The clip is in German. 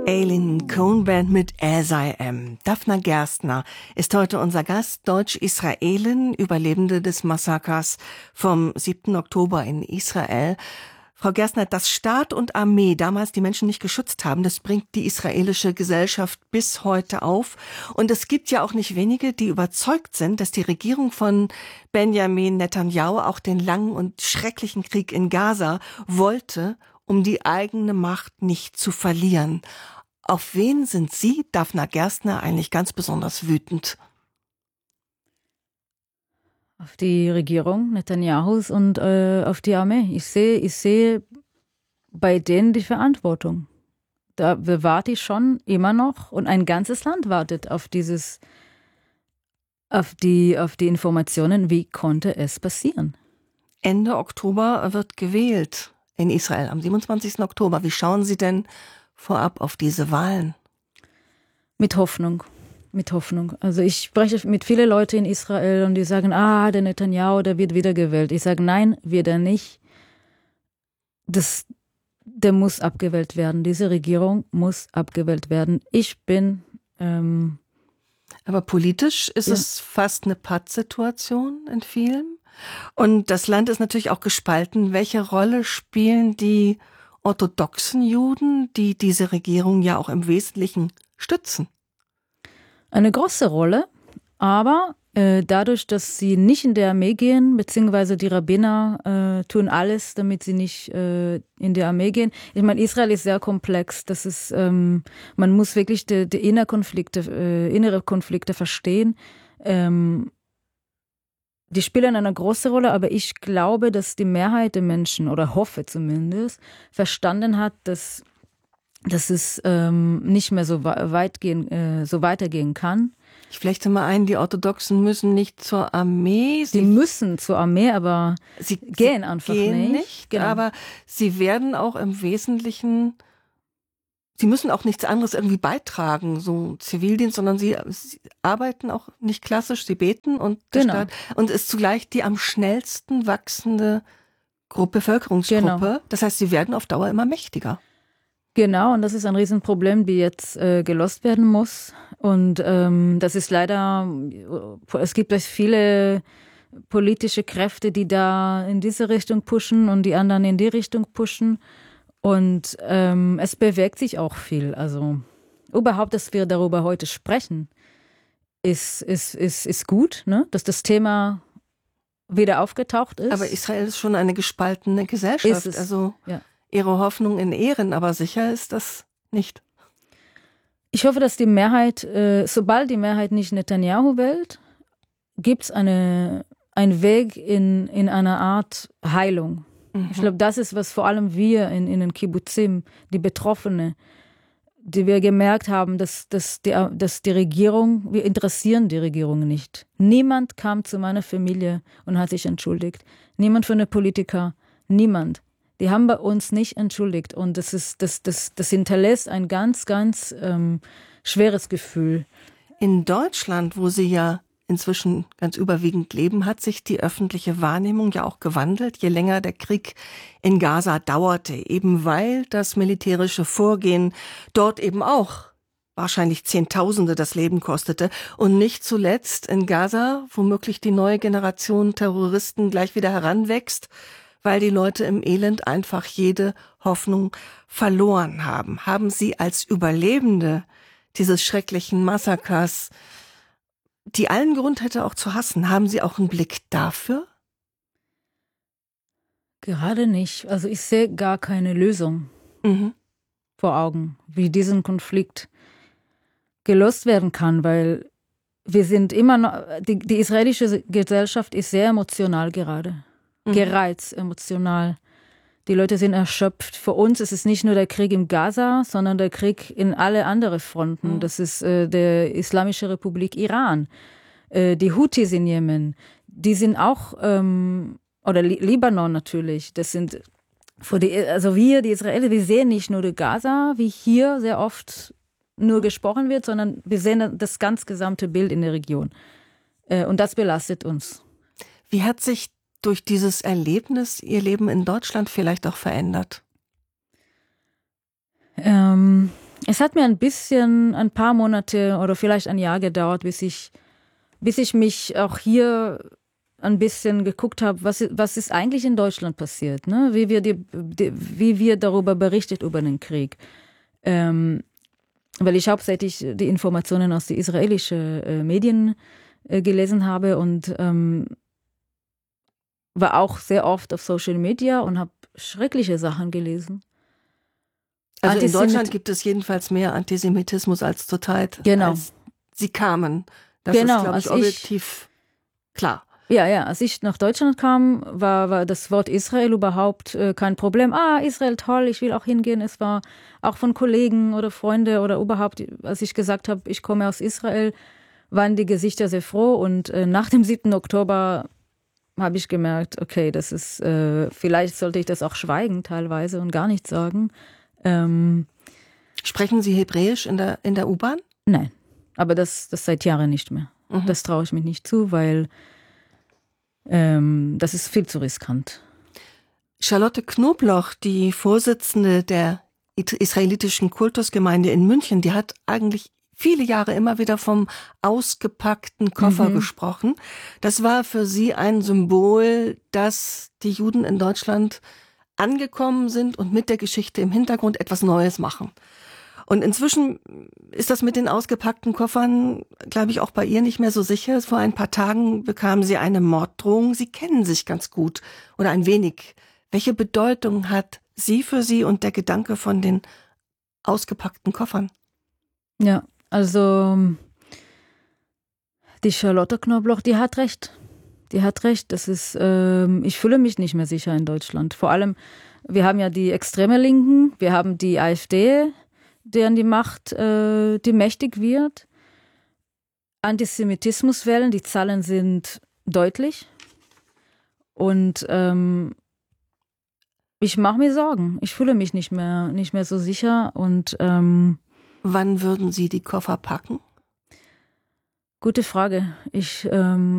Aileen Cohn Band mit As I Am. Daphna Gerstner ist heute unser Gast, Deutsch-Israelin, Überlebende des Massakers vom 7. Oktober in Israel. Frau Gerstner, dass Staat und Armee damals die Menschen nicht geschützt haben, das bringt die israelische Gesellschaft bis heute auf. Und es gibt ja auch nicht wenige, die überzeugt sind, dass die Regierung von Benjamin Netanyahu auch den langen und schrecklichen Krieg in Gaza wollte, um die eigene Macht nicht zu verlieren. Auf wen sind Sie, Daphna Gerstner, eigentlich ganz besonders wütend? Auf die Regierung Netanyahus und auf die Armee. Ich sehe bei denen die Verantwortung. Da bewahrt ich schon immer noch und ein ganzes Land wartet auf die Informationen, wie konnte es passieren. Ende Oktober wird gewählt in Israel, am 27. Oktober. Wie schauen Sie denn vorab auf diese Wahlen? Mit Hoffnung. Also ich spreche mit vielen Leuten in Israel und die sagen, der Netanyahu, der wird wiedergewählt. Ich sage, nein, wird er nicht. Der muss abgewählt werden. Diese Regierung muss abgewählt werden. Aber politisch ist es fast eine Pattsituation in vielen. Und das Land ist natürlich auch gespalten. Welche Rolle spielen die orthodoxen Juden, die diese Regierung ja auch im Wesentlichen stützen? Eine große Rolle, aber dadurch, dass sie nicht in der Armee gehen, beziehungsweise die Rabbiner tun alles, damit sie nicht in die Armee gehen. Ich meine, Israel ist sehr komplex. Das ist, man muss wirklich die innere Konflikte verstehen. Die spielen eine große Rolle, aber ich glaube, dass die Mehrheit der Menschen, oder hoffe zumindest, verstanden hat, dass es nicht mehr so weitergehen kann. Ich flechte mal ein, die Orthodoxen müssen nicht zur Armee. Sie müssen zur Armee, aber sie gehen einfach nicht. Genau. Aber sie werden auch im Wesentlichen, sie müssen auch nichts anderes irgendwie beitragen, so Zivildienst, sondern sie arbeiten auch nicht klassisch, sie beten und und ist zugleich die am schnellsten wachsende Bevölkerungsgruppe. Genau. Das heißt, sie werden auf Dauer immer mächtiger. Genau, und das ist ein Riesenproblem, die jetzt gelöst werden muss. Und das ist leider, es gibt viele politische Kräfte, die da in diese Richtung pushen und die anderen in die Richtung pushen. Und es bewegt sich auch viel. Also überhaupt, dass wir darüber heute sprechen, ist gut, ne? Dass das Thema wieder aufgetaucht ist. Aber Israel ist schon eine gespaltene Gesellschaft. Also ja. Ihre Hoffnung in Ehren, aber sicher ist das nicht. Ich hoffe, dass die Mehrheit, sobald die Mehrheit nicht Netanyahu wählt, gibt es einen Weg in einer Art Heilung. Mhm. Ich glaube, das ist, was vor allem wir in den Kibbutzim, die Betroffenen, die wir gemerkt haben, dass die Regierung, wir interessieren die Regierung nicht. Niemand kam zu meiner Familie und hat sich entschuldigt. Niemand von den Politikern, niemand. Die haben bei uns nicht entschuldigt und das hinterlässt ein ganz, ganz schweres Gefühl. In Deutschland, wo Sie ja inzwischen ganz überwiegend leben, hat sich die öffentliche Wahrnehmung ja auch gewandelt, je länger der Krieg in Gaza dauerte, eben weil das militärische Vorgehen dort eben auch wahrscheinlich Zehntausende das Leben kostete und nicht zuletzt in Gaza womöglich die neue Generation Terroristen gleich wieder heranwächst, weil die Leute im Elend einfach jede Hoffnung verloren haben. Haben Sie als Überlebende dieses schrecklichen Massakers, die allen Grund hätte auch zu hassen, haben Sie auch einen Blick dafür? Gerade nicht. Also ich sehe gar keine Lösung vor Augen, wie diesen Konflikt gelöst werden kann, weil wir sind immer noch, die israelische Gesellschaft ist sehr emotional gerade. Gereizt, emotional. Die Leute sind erschöpft. Für uns ist es nicht nur der Krieg im Gaza, sondern der Krieg in alle anderen Fronten. Das ist der Islamische Republik Iran, die Houthis in Jemen. Die sind auch, oder Libanon natürlich. Das sind, wir, die Israelis, wir sehen nicht nur die Gaza, wie hier sehr oft nur gesprochen wird, sondern wir sehen das ganz gesamte Bild in der Region. Und das belastet uns. Wie hat sich durch dieses Erlebnis Ihr Leben in Deutschland vielleicht auch verändert? Es hat mir ein paar Monate oder vielleicht ein Jahr gedauert, bis ich mich auch hier ein bisschen geguckt habe, was ist eigentlich in Deutschland passiert, ne? Wie wird darüber berichtet über den Krieg. Weil ich hauptsächlich die Informationen aus den israelischen Medien gelesen habe und war auch sehr oft auf Social Media und habe schreckliche Sachen gelesen. Also in Deutschland gibt es jedenfalls mehr Antisemitismus als zurzeit, als sie kamen. Das ist, glaube ich, objektiv klar. Ja, als ich nach Deutschland kam, war das Wort Israel überhaupt kein Problem. Israel, toll, ich will auch hingehen. Es war auch von Kollegen oder Freunde oder überhaupt, als ich gesagt habe, ich komme aus Israel, waren die Gesichter sehr froh. Und nach dem 7. Oktober habe ich gemerkt, okay, das ist, vielleicht sollte ich das auch schweigen teilweise und gar nichts sagen. Sprechen Sie Hebräisch in der U-Bahn? Nein, aber das seit Jahren nicht mehr. Mhm. Das traue ich mich nicht zu, weil das ist viel zu riskant. Charlotte Knobloch, die Vorsitzende der israelitischen Kultusgemeinde in München, die hat eigentlich viele Jahre immer wieder vom ausgepackten Koffer gesprochen. Das war für sie ein Symbol, dass die Juden in Deutschland angekommen sind und mit der Geschichte im Hintergrund etwas Neues machen. Und inzwischen ist das mit den ausgepackten Koffern, glaube ich, auch bei ihr nicht mehr so sicher. Vor ein paar Tagen bekam sie eine Morddrohung. Sie kennen sich ganz gut oder ein wenig. Welche Bedeutung hat sie für Sie und der Gedanke von den ausgepackten Koffern? Ja, also die Charlotte Knobloch, die hat recht. Die hat recht. Das ist, ich fühle mich nicht mehr sicher in Deutschland. Vor allem, wir haben ja die extreme Linken, wir haben die AfD, die an die Macht, die mächtig wird. Antisemitismuswellen, die Zahlen sind deutlich. Und ich mache mir Sorgen. Ich fühle mich nicht mehr so sicher. Und wann würden Sie die Koffer packen? Gute Frage.